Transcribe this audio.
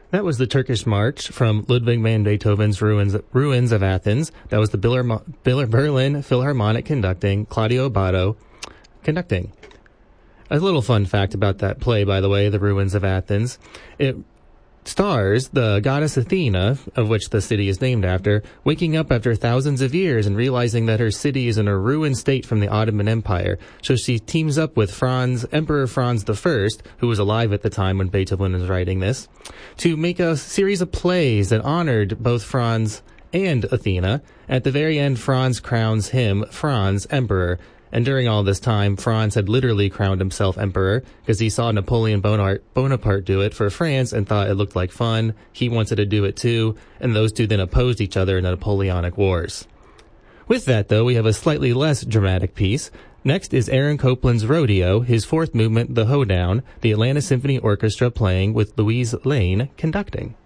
That was the Turkish March from Ludwig van Beethoven's Ruins of Athens. That was the Berlin Philharmonic conducting, Claudio Abbado conducting. A little fun fact about that play, by the way, The Ruins of Athens. It stars the goddess Athena, of which the city is named after, waking up after thousands of years and realizing that her city is in a ruined state from the Ottoman Empire. So she teams up with Emperor Franz I, who was alive at the time when Beethoven was writing this, to make a series of plays that honored both Franz and Athena. At the very end, Franz crowns him, Franz, emperor. And during all this time, Franz had literally crowned himself emperor because he saw Napoleon Bonaparte do it for France and thought it looked like fun. He wanted to do it too, and those two then opposed each other in the Napoleonic Wars. With that, though, we have a slightly less dramatic piece. Next is Aaron Copland's Rodeo, his fourth movement, The Hoedown, the Atlanta Symphony Orchestra playing with Louise Lane conducting.